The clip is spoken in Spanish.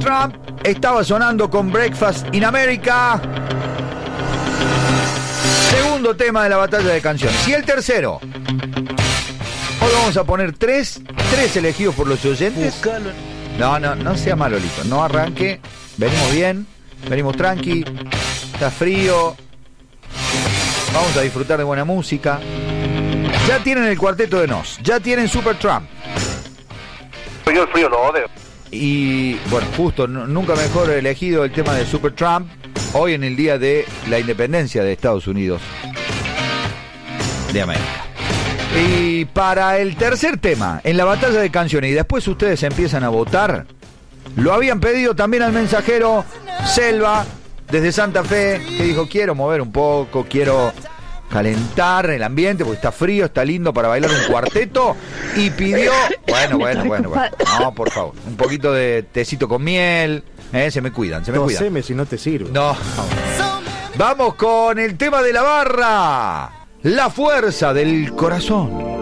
Supertramp estaba sonando con Breakfast in America. Segundo tema de la batalla de canciones. Y el tercero. Hoy vamos a poner tres elegidos por los oyentes. Buscalo. No sea malolito. No arranque. Venimos bien. Venimos tranqui. Está frío. Vamos a disfrutar de buena música. Ya tienen el cuarteto de Nos. Ya tienen Supertramp. Yo el frío lo odio. Y bueno, justo, nunca mejor elegido el tema de Supertramp. Hoy en el día de la independencia de Estados Unidos de América. Y para el tercer tema, en la batalla de canciones, y después ustedes empiezan a votar, lo habían pedido también al mensajero Selva, desde Santa Fe, que dijo, quiero mover un poco, quiero calentar el ambiente, porque está frío, está lindo para bailar un cuarteto, y pidió, bueno, no, por favor, un poquito de tecito con miel, se me cuidan. Toseme si no te sirve. No. Vamos con el tema de la barra. La fuerza del corazón.